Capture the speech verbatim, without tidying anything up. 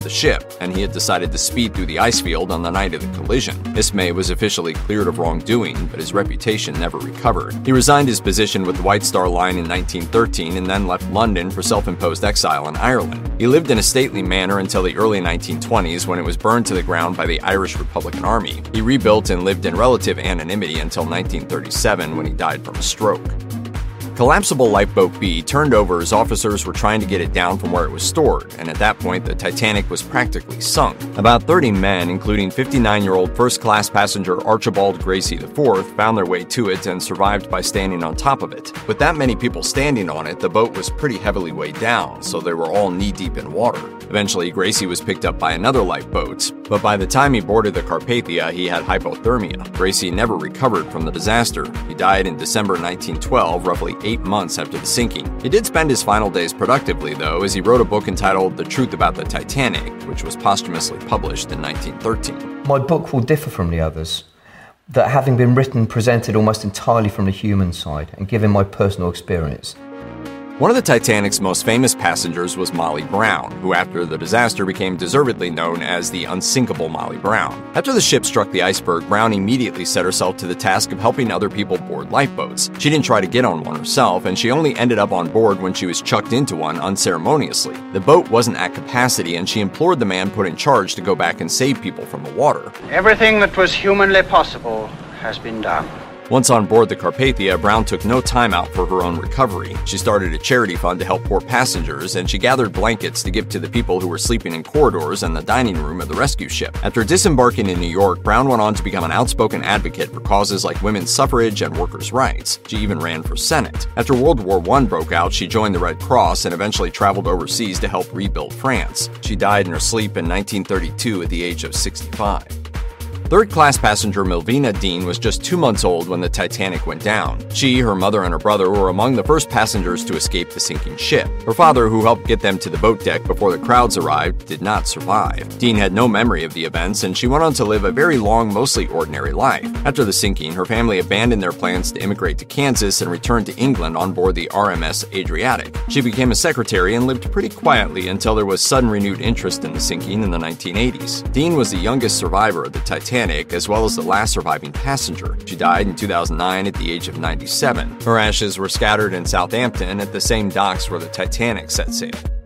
the ship, and he had decided to speed through the ice field on the night of the collision. Ismay was officially cleared of wrongdoing, but his reputation never recovered. He resigned his position with the White Star Line in nineteen thirteen and then left London for self-imposed exile in Ireland. He lived in a stately manner until the early nineteen twenties when it was burned to the ground by the Irish Republican Army. He rebuilt and lived in relative anonymity until nineteen thirty-seven when he died from a stroke. Collapsible Lifeboat B turned over as officers were trying to get it down from where it was stored, and at that point the Titanic was practically sunk. About thirty men, including fifty-nine-year-old first-class passenger Archibald Gracie the fourth, found their way to it and survived by standing on top of it. With that many people standing on it, the boat was pretty heavily weighed down, so they were all knee-deep in water. Eventually, Gracie was picked up by another lifeboat, but by the time he boarded the Carpathia, he had hypothermia. Gracie never recovered from the disaster. He died in December nineteen twelve, roughly eight months after the sinking. He did spend his final days productively, though, as he wrote a book entitled The Truth About the Titanic, which was posthumously published in nineteen thirteen. My book will differ from the others, that having been written, presented almost entirely from the human side and given my personal experience. One of the Titanic's most famous passengers was Molly Brown, who after the disaster became deservedly known as the unsinkable Molly Brown. After the ship struck the iceberg, Brown immediately set herself to the task of helping other people board lifeboats. She didn't try to get on one herself, and she only ended up on board when she was chucked into one unceremoniously. The boat wasn't at capacity, and she implored the man put in charge to go back and save people from the water. Everything that was humanly possible has been done. Once on board the Carpathia, Brown took no time out for her own recovery. She started a charity fund to help poor passengers, and she gathered blankets to give to the people who were sleeping in corridors and the dining room of the rescue ship. After disembarking in New York, Brown went on to become an outspoken advocate for causes like women's suffrage and workers' rights. She even ran for Senate. After World War One broke out, she joined the Red Cross and eventually traveled overseas to help rebuild France. She died in her sleep in nineteen thirty-two at the age of sixty-five. Third-class passenger Melvina Dean was just two months old when the Titanic went down. She, her mother, and her brother were among the first passengers to escape the sinking ship. Her father, who helped get them to the boat deck before the crowds arrived, did not survive. Dean had no memory of the events, and she went on to live a very long, mostly ordinary life. After the sinking, her family abandoned their plans to immigrate to Kansas and returned to England on board the R M S Adriatic. She became a secretary and lived pretty quietly until there was sudden renewed interest in the sinking in the nineteen eighties. Dean was the youngest survivor of the Titanic, as well as the last surviving passenger. She died in two thousand nine at the age of ninety-seven. Her ashes were scattered in Southampton at the same docks where the Titanic set sail.